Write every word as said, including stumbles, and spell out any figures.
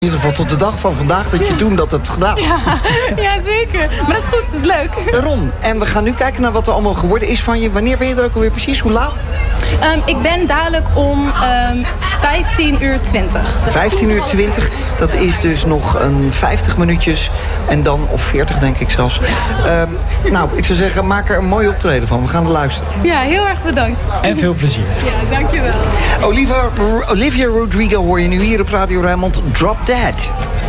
In ieder geval tot de dag van vandaag dat je toen dat hebt gedaan. Ja, ja, zeker. Maar dat is goed, dat is leuk. Daarom. En we gaan nu kijken naar wat er allemaal geworden is van je. Wanneer ben je er ook alweer precies? Hoe laat? Um, ik ben dadelijk om um, vijftien uur twintig. vijftien uur twintig. Dat is dus nog een vijftig minuutjes. En dan, of veertig denk ik zelfs. Um, nou, ik zou zeggen, maak er een mooie optreden van. We gaan er luisteren. Ja, heel erg bedankt. En veel plezier. Ja, dankjewel. Olivia, Olivia Rodrigo hoor je nu hier op Radio Rijnmond. Drop Dead.